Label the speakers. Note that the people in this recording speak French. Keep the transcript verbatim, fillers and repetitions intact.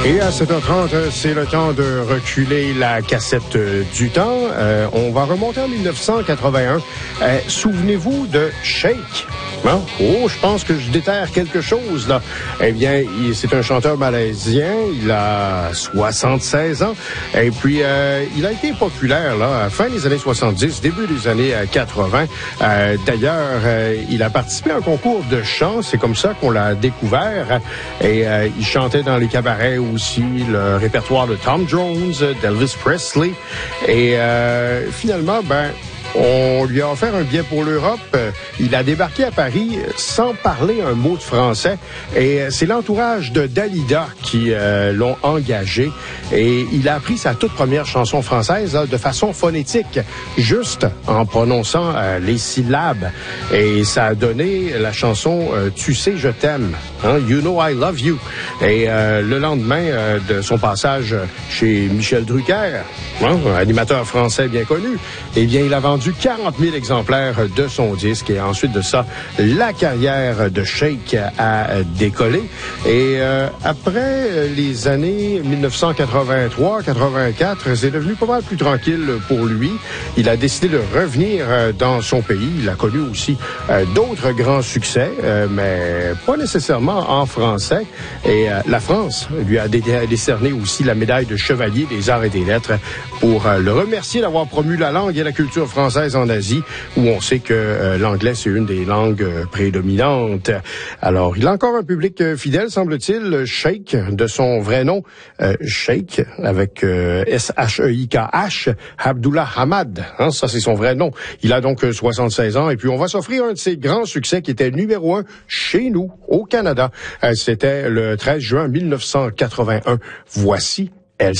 Speaker 1: Et à sept heures trente, c'est le temps de reculer la cassette du temps. Euh, on va remonter en dix-neuf cent quatre-vingt-un. Euh, souvenez-vous de Shake. Hein? Oh, je pense que je déterre quelque chose, là. Eh bien, il, c'est un chanteur malaisien. Il a soixante-seize ans. Et puis, euh, il a été populaire, là, à la fin des années soixante-dix, début des années quatre-vingts. Euh, d'ailleurs, euh, il a participé à un concours de chant. C'est comme ça qu'on l'a découvert. Et euh, il chantait dans les cabarets aussi, le répertoire de Tom Jones, d'Elvis Presley. Et euh, finalement, ben... on lui a offert un billet pour l'Europe. Il a débarqué à Paris sans parler un mot de français. Et c'est l'entourage de Dalida qui euh, l'ont engagé. Et il a appris sa toute première chanson française là, de façon phonétique, juste en prononçant euh, les syllabes. Et ça a donné la chanson euh, « Tu sais, je t'aime hein? »,« You know I love you ». Et euh, le lendemain euh, de son passage chez Michel Drucker, hein, un animateur français bien connu, eh bien, il a vendu quarante mille exemplaires de son disque et ensuite de ça, la carrière de Shake a décollé. Et euh, après les années dix-neuf cent quatre-vingt-trois quatre-vingt-quatre, c'est devenu pas mal plus tranquille pour lui. Il a décidé de revenir dans son pays. Il a connu aussi euh, d'autres grands succès, euh, mais pas nécessairement en français. Et euh, la France lui a dé- décerné aussi la médaille de chevalier des arts et des lettres pour euh, le remercier d'avoir promu la langue et la culture française en Asie, où on sait que euh, l'anglais, c'est une des langues euh, prédominantes. Alors, il a encore un public euh, fidèle, semble-t-il. Shake, de son vrai nom, euh, Shake, avec euh, S H E I K H, Abdullah Hamad. Hein, ça, c'est son vrai nom. Il a donc euh, soixante-seize ans. Et puis, on va s'offrir un de ses grands succès qui était numéro un chez nous, au Canada. Euh, c'était le treize juin mille neuf cent quatre-vingt-un. Voici